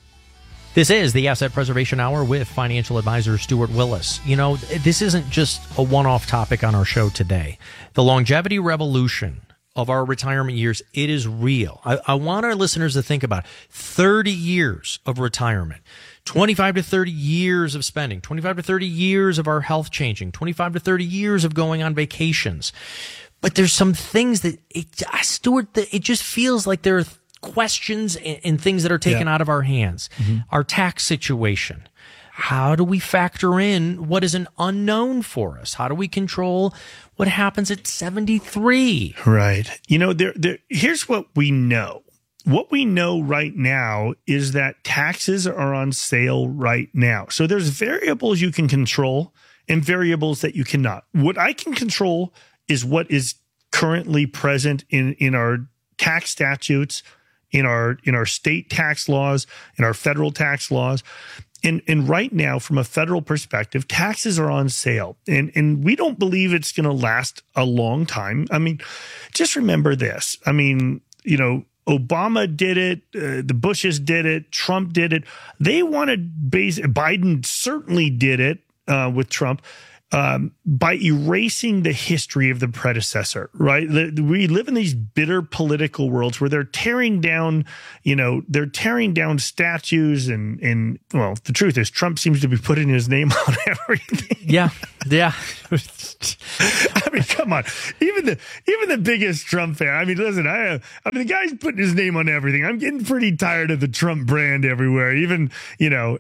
This is the Asset Preservation Hour with financial advisor Stuart Willis. You know, this isn't just a one-off topic on our show today. The longevity revolution of our retirement years, it is real. I, I want our listeners to think about it. thirty years of retirement. twenty-five to thirty years of spending, twenty-five to thirty years of our health changing, twenty-five to thirty years of going on vacations. But there's some things that, it, Stuart, it just feels like there are questions and, and things that are taken yeah. out of our hands. Mm-hmm. Our tax situation. How do we factor in what is an unknown for us? How do we control what happens at seventy-three? Right. You know, there, there, here's what we know. What we know right now is that taxes are on sale right now. So there's variables you can control and variables that you cannot. What I can control is what is currently present in, in our tax statutes, in our in our state tax laws, in our federal tax laws. And, and right now, from a federal perspective, taxes are on sale. And, and we don't believe it's going to last a long time. I mean, just remember this. I mean, you know, Obama did it. Uh, the Bushes did it. Trump did it. They wanted base. Biden certainly did it uh, with Trump. Um, by erasing the history of the predecessor, right? The, we live in these bitter political worlds where they're tearing down, you know, they're tearing down statues and, and well, the truth is Trump seems to be putting his name on everything. Yeah. Yeah. I mean, come on. Even the, even the biggest Trump fan. I mean, listen, I, I mean, the guy's putting his name on everything. I'm getting pretty tired of the Trump brand everywhere. Even, you know,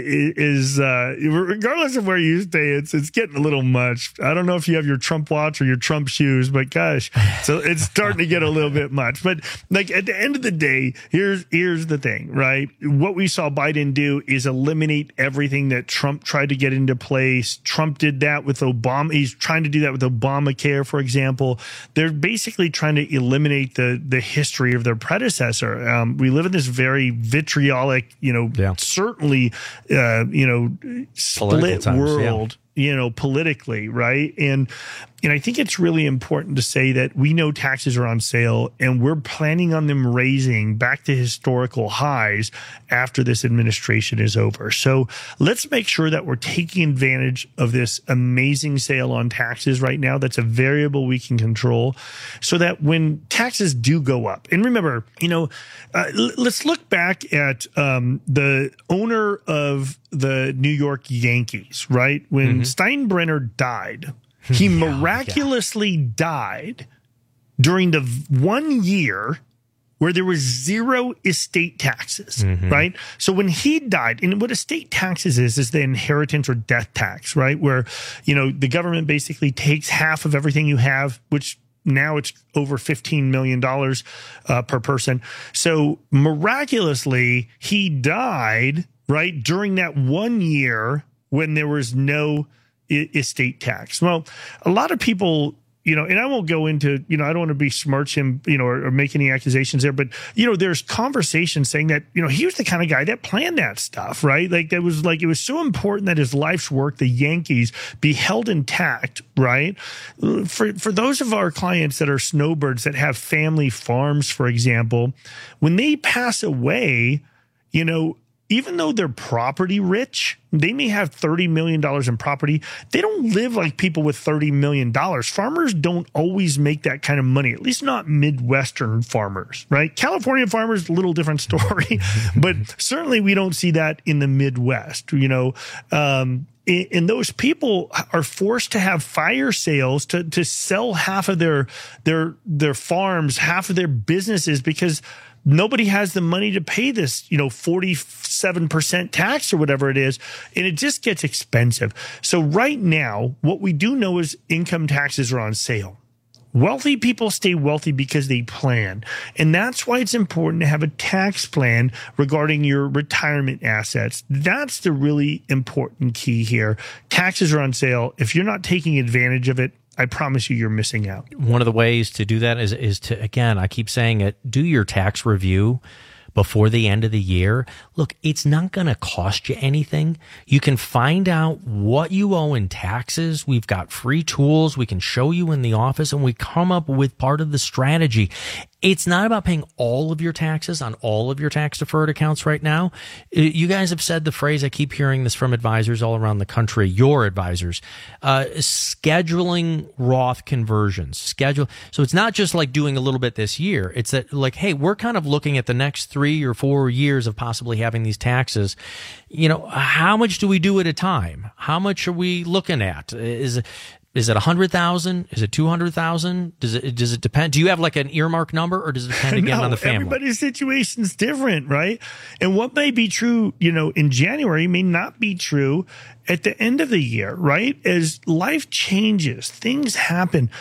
is, uh, regardless of where you stay, it's, it's getting a little much. I don't know if you have your Trump watch or your Trump shoes, but gosh, so it's starting to get a little bit much. But like at the end of the day, here's here's the thing, right? What we saw Biden do is eliminate everything that Trump tried to get into place. Trump did that with Obama. He's trying to do that with Obamacare, for example. They're basically trying to eliminate the the history of their predecessor. Um, we live in this very vitriolic, you know, yeah. certainly, uh, you know, split times, world. Yeah. You know, politically, right? And, and I think it's really important to say that we know taxes are on sale and we're planning on them raising back to historical highs after this administration is over. So let's make sure that we're taking advantage of this amazing sale on taxes right now. That's a variable we can control so that when taxes do go up, and remember, you know, uh, l- let's look back at um, the owner of the New York Yankees, right? When mm-hmm. Steinbrenner died, he yeah, miraculously yeah. died during the one year where there was zero estate taxes, mm-hmm. right? So when he died, and what estate taxes is, is the inheritance or death tax, right? Where, you know, the government basically takes half of everything you have, which now it's over fifteen million dollars uh, per person. So miraculously, he died, right, during that one year when there was no I- estate tax. Well, a lot of people, you know, and I won't go into, you know, I don't want to besmirch him, you know, or, or make any accusations there, but, you know, there's conversation saying that, you know, he was the kind of guy that planned that stuff, right? Like that was like, it was so important that his life's work, the Yankees, be held intact, right? For, for those of our clients that are snowbirds that have family farms, for example, when they pass away, you know, even though they're property rich, they may have thirty million dollars in property. They don't live like people with thirty million dollars. Farmers don't always make that kind of money, at least not Midwestern farmers, right? California farmers, a little different story, but certainly we don't see that in the Midwest, you know. Um, and those people are forced to have fire sales to, to sell half of their, their, their farms, half of their businesses, because nobody has the money to pay this, you know, forty-seven percent tax or whatever it is. And it just gets expensive. So right now, what we do know is income taxes are on sale. Wealthy people stay wealthy because they plan. And that's why it's important to have a tax plan regarding your retirement assets. That's the really important key here. Taxes are on sale. If you're not taking advantage of it, I promise you, you're missing out. One of the ways to do that is, is to, again, I keep saying it, do your tax review before the end of the year. Look, it's not going to cost you anything. You can find out what you owe in taxes. We've got free tools we can show you in the office, and we come up with part of the strategy. It's not about paying all of your taxes on all of your tax deferred accounts right now. You guys have said the phrase, I keep hearing this from advisors all around the country, your advisors, uh, scheduling Roth conversions, schedule. So it's not just like doing a little bit this year. It's that like, hey, we're kind of looking at the next three or four years of possibly having these taxes. You know, how much do we do at a time? How much are we looking at? Is Is it a hundred thousand? Is it two hundred thousand? Does it does it depend? Do you have like an earmark number, or does it depend again no, on the family? Everybody's situation's different, right? And what may be true, you know, in January may not be true at the end of the year, right? As life changes, things happen.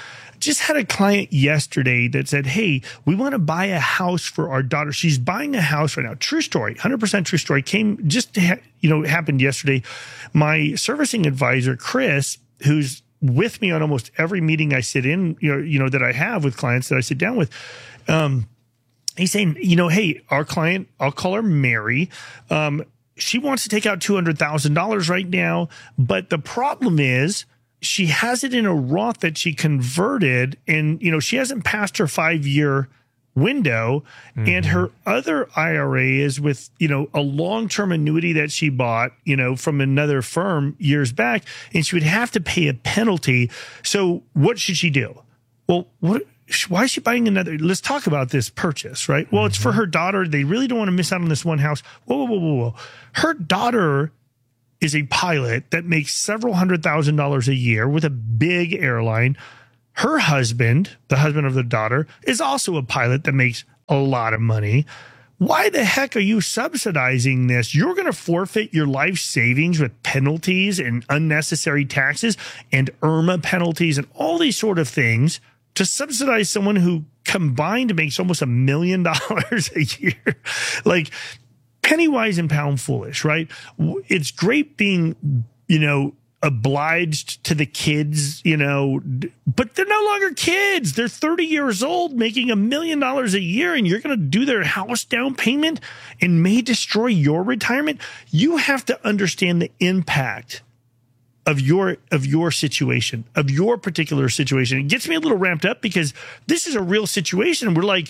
just had a client yesterday that said, hey, we want to buy a house for our daughter. She's buying a house right now. True story, one hundred percent true story. Came just, ha- you know, happened yesterday. My servicing advisor, Chris, who's with me on almost every meeting I sit in, you know, you know, that I have with clients that I sit down with, um, he's saying, you know, hey, our client, I'll call her Mary. Um, she wants to take out two hundred thousand dollars right now. But the problem is she has it in a Roth that she converted, and, you know, she hasn't passed her five year window. Mm-hmm. And her other I R A is with, you know, a long-term annuity that she bought, you know, from another firm years back, and she would have to pay a penalty. So what should she do? Well, what, why is she buying another? Let's talk about this purchase, right? Well, mm-hmm. it's for her daughter. They really don't want to miss out on this one house. Whoa, whoa, whoa, whoa, whoa. Her daughter is a pilot that makes several hundred thousand dollars a year with a big airline. Her husband, the husband of the daughter, is also a pilot that makes a lot of money. Why the heck are you subsidizing this? You're going to forfeit your life savings with penalties and unnecessary taxes and IRMA penalties and all these sort of things to subsidize someone who combined makes almost a million dollars a year. Like, penny wise and pound foolish, right? It's great being, you know, obliged to the kids, you know, but they're no longer kids. They're thirty years old making a million dollars a year, and you're going to do their house down payment and may destroy your retirement. You have to understand the impact of your, of your situation, of your particular situation. It gets me a little ramped up because this is a real situation. We're like,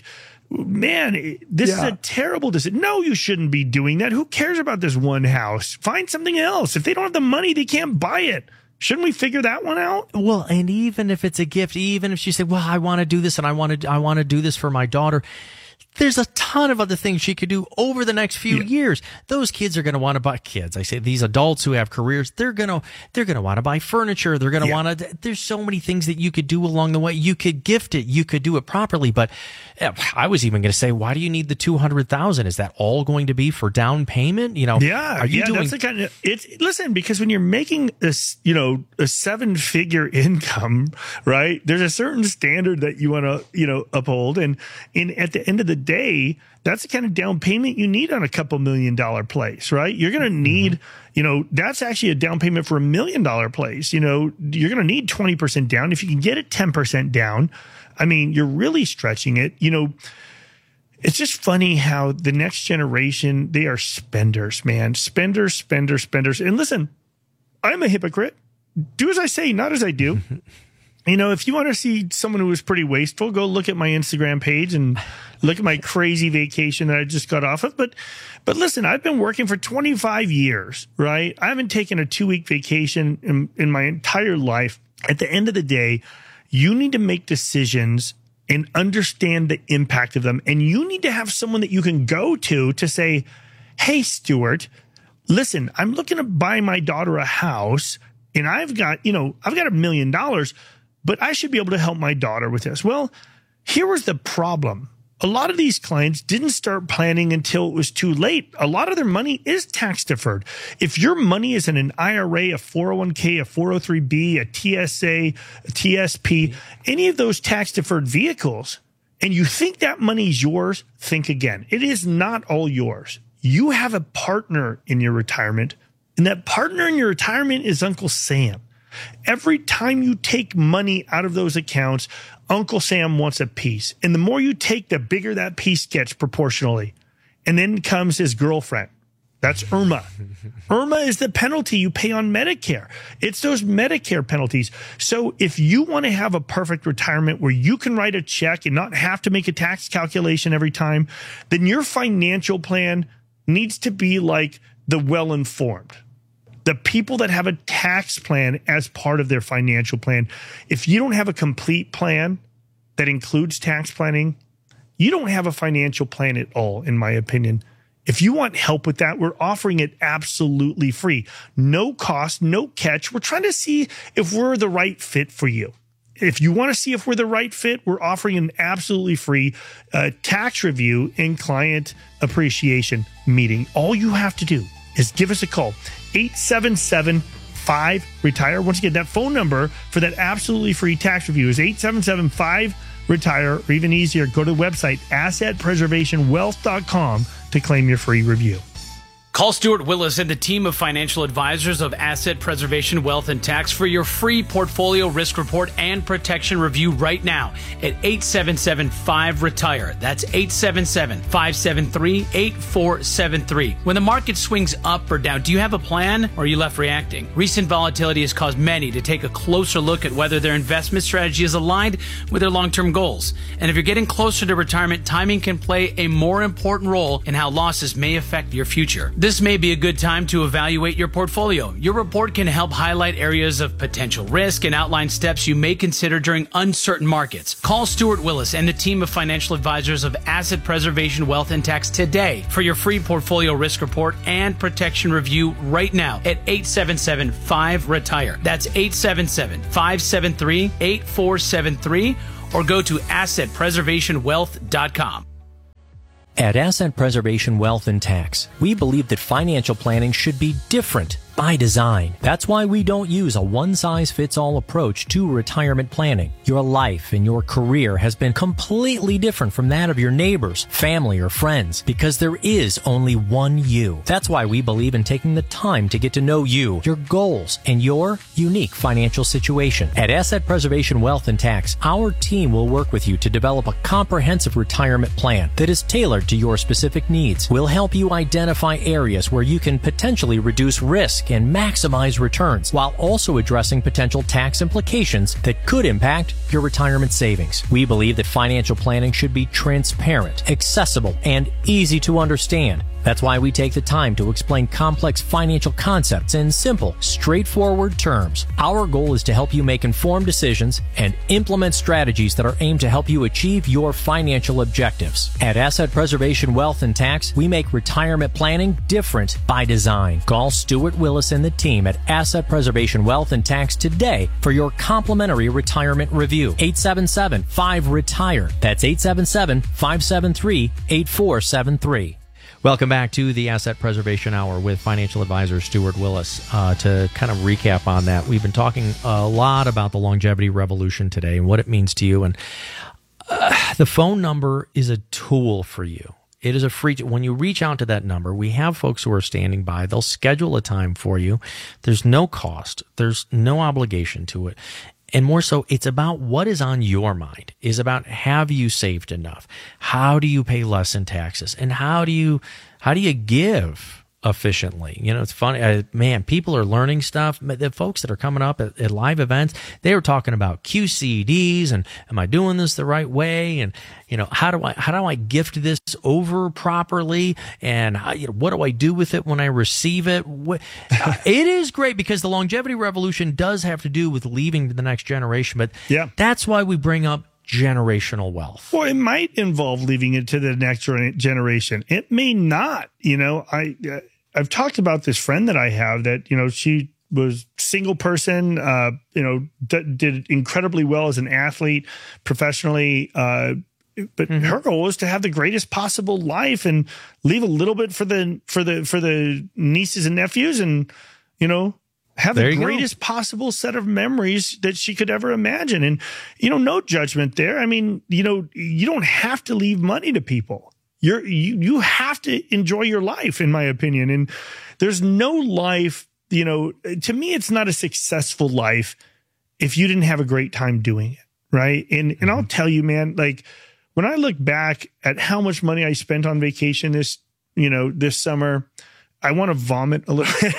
man, this yeah. is a terrible decision. No, you shouldn't be doing that. Who cares about this one house? Find something else. If they don't have the money, they can't buy it. Shouldn't we figure that one out? Well, and even if it's a gift, even if she said, well, I want to do this and I want to, I want to do this for my daughter, there's a ton of other things she could do over the next few yeah. years. Those kids are going to want to buy kids. I say these adults who have careers, they're going to, they're going to want to buy furniture. They're going to yeah. want to, there's so many things that you could do along the way. You could gift it. You could do it properly. But I was even going to say, why do you need the two hundred thousand? Is that all going to be for down payment? You know, yeah, are you yeah, doing that's the kind of, it's, listen, because when you're making this, you know, a seven figure income, right? There's a certain standard that you want to, you know, uphold. And in, at the end of the day, that's the kind of down payment you need on a couple million dollar place, right? You're going to need, mm-hmm. you know, that's actually a down payment for a million dollar place. You know, you're going to need twenty percent down. If you can get it ten percent down, I mean, you're really stretching it. You know, it's just funny how the next generation, they are spenders, man. Spenders, spenders, spenders. And listen, I'm a hypocrite. Do as I say, not as I do. You know, if you want to see someone who is pretty wasteful, go look at my Instagram page and look at my crazy vacation that I just got off of. But, but listen, I've been working for twenty-five years, right? I haven't taken a two week vacation in, in my entire life. At the end of the day, you need to make decisions and understand the impact of them. And you need to have someone that you can go to to say, hey, Stuart, listen, I'm looking to buy my daughter a house and I've got, you know, I've got a million dollars. But I should be able to help my daughter with this. Well, here was the problem. A lot of these clients didn't start planning until it was too late. A lot of their money is tax deferred. If your money is in an I R A, a four oh one k, a four oh three b, a T S A, a T S P, any of those tax deferred vehicles, and you think that money is yours, think again. It is not all yours. You have a partner in your retirement, and that partner in your retirement is Uncle Sam. Every time you take money out of those accounts, Uncle Sam wants a piece. And the more you take, the bigger that piece gets proportionally. And then comes his girlfriend. That's IRMA. IRMA is the penalty you pay on Medicare. It's those Medicare penalties. So if you want to have a perfect retirement where you can write a check and not have to make a tax calculation every time, then your financial plan needs to be like the well-informed. The people that have a tax plan as part of their financial plan. If you don't have a complete plan that includes tax planning, you don't have a financial plan at all, in my opinion. If you want help with that, we're offering it absolutely free. No cost, no catch. We're trying to see if we're the right fit for you. If you want to see if we're the right fit, we're offering an absolutely free uh, tax review and client appreciation meeting. All you have to do is give us a call, eight seven seven, five retire. Once again, that phone number for that absolutely free tax review is eight seven seven, five retire, or even easier, go to the website asset preservation wealth dot com to claim your free review. Call Stuart Willis and the team of financial advisors of Asset Preservation Wealth and Tax for your free portfolio risk report and protection review right now at eight seven seven, five retire. That's eight seven seven, five seven three, eight four seven three. When the market swings up or down, do you have a plan or are you left reacting? Recent volatility has caused many to take a closer look at whether their investment strategy is aligned with their long-term goals. And if you're getting closer to retirement, timing can play a more important role in how losses may affect your future. This may be a good time to evaluate your portfolio. Your report can help highlight areas of potential risk and outline steps you may consider during uncertain markets. Call Stuart Willis and the team of financial advisors of Asset Preservation Wealth and Tax today for your free portfolio risk report and protection review right now at eight seven seven, five retire. That's eight seven seven, five seven three, eight four seven three or go to asset preservation wealth dot com. At Asset Preservation Wealth and Tax, we believe that financial planning should be different by design. That's why we don't use a one-size-fits-all approach to retirement planning. Your life and your career has been completely different from that of your neighbors, family, or friends because there is only one you. That's why we believe in taking the time to get to know you, your goals, and your unique financial situation. At Asset Preservation Wealth and Tax, our team will work with you to develop a comprehensive retirement plan that is tailored to your specific needs. We'll help you identify areas where you can potentially reduce risk and maximize returns while also addressing potential tax implications that could impact your retirement savings. We believe that financial planning should be transparent, accessible, and easy to understand. That's why we take the time to explain complex financial concepts in simple, straightforward terms. Our goal is to help you make informed decisions and implement strategies that are aimed to help you achieve your financial objectives. At Asset Preservation Wealth and Tax, we make retirement planning different by design. Call Stuart Willis and the team at Asset Preservation Wealth and Tax today for your complimentary retirement review. eight seven seven, five retire. That's eight seven seven, five seven three, eight four seven three. Welcome back to the Asset Preservation Hour with financial advisor Stuart Willis. Uh, to kind of recap on that, we've been talking a lot about the longevity revolution today and what it means to you. And uh, the phone number is a tool for you. It is a free, when you reach out to that number, we have folks who are standing by. They'll schedule a time for you. There's no cost. There's no obligation to it. And more so, it's about what is on your mind. Is about, have you saved enough? How do you pay less in taxes? And how do you, how do you give efficiently? You know, it's funny, uh, man, people are learning stuff. The folks that are coming up at, at live events, they were talking about Q C Ds and am I doing this the right way? And, you know, how do I, how do I gift this over properly? And how, you know, what do I do with it when I receive it? What, uh, it is great because the longevity revolution does have to do with leaving to the next generation. But yeah, that's why we bring up generational wealth. Well, it might involve leaving it to the next generation. It may not. You know, I, uh, I've talked about this friend that I have that, you know, she was single person, uh, you know, d- did incredibly well as an athlete professionally. Uh, but mm-hmm. her goal is to have the greatest possible life and leave a little bit for the, for the, for the nieces and nephews and, you know, have there the greatest go. possible set of memories that she could ever imagine. And, you know, no judgment there. I mean, you know, you don't have to leave money to people. You're, you, you have to enjoy your life, in my opinion. And there's no life, you know, to me, it's not a successful life if you didn't have a great time doing it. Right. And, mm-hmm. and I'll tell you, man, like when I look back at how much money I spent on vacation this, you know, this summer, I want to vomit a little bit.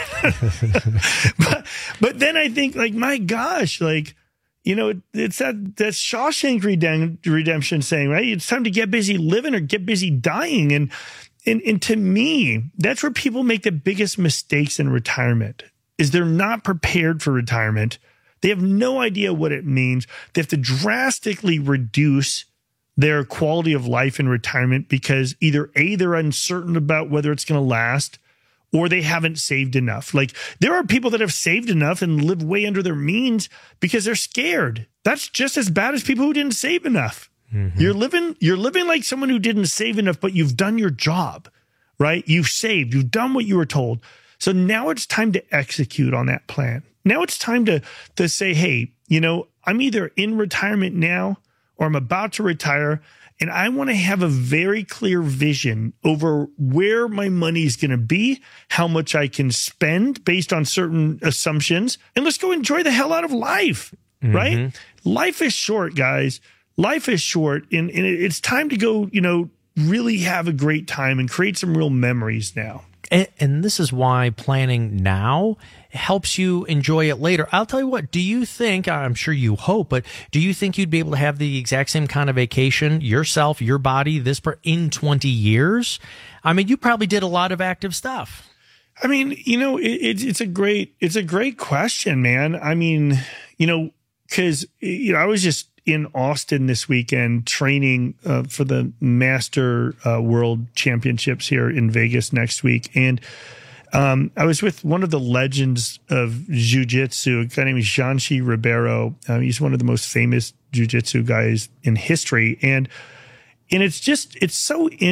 but, but then I think like, my gosh, like, you know, it's that, that Shawshank Redemption saying, right? It's time to get busy living or get busy dying. And, and, and to me, that's where people make the biggest mistakes in retirement is they're not prepared for retirement. They have no idea what it means. They have to drastically reduce their quality of life in retirement because either A, they're uncertain about whether it's going to last, or they haven't saved enough. Like there are people that have saved enough and live way under their means because they're scared. That's just as bad as people who didn't save enough. Mm-hmm. You're living, you're living like someone who didn't save enough, but you've done your job, right? You've saved, you've done what you were told. So now it's time to execute on that plan. Now it's time to, to say, hey, you know, I'm either in retirement now or I'm about to retire, and I want to have a very clear vision over where my money is going to be, how much I can spend based on certain assumptions, and let's go enjoy the hell out of life, mm-hmm. right? Life is short, guys. Life is short, and, and it's time to go, you know, really have a great time and create some real memories now. And, and this is why planning now helps you enjoy it later. I'll tell you what, do you think, I'm sure you hope, but do you think you'd be able to have the exact same kind of vacation, yourself, your body, this per, in twenty years? I mean, you probably did a lot of active stuff. I mean, you know, it, it, it's a great, it's a great question, man. I mean, you know, cause, you know, I was just in Austin this weekend training uh, for the Master uh, World Championships here in Vegas next week. And um, I was with one of the legends of jiu-jitsu, a guy named Janshi Ribeiro. Uh, he's one of the most famous jiu-jitsu guys in history. And, and it's just, it's so interesting.